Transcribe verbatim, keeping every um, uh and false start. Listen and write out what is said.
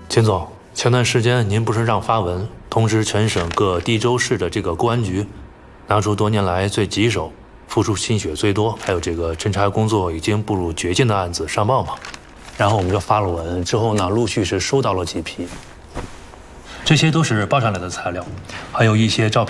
秦总，前段时间您不是让发文通知全省各地州市的这个公安局，拿出多年来最棘手、付出心血最多，还有这个侦查工作已经步入绝境的案子上报吗？然后我们就发了文，之后呢，陆续是收到了几批。这些都是报上来的材料，还有一些照片。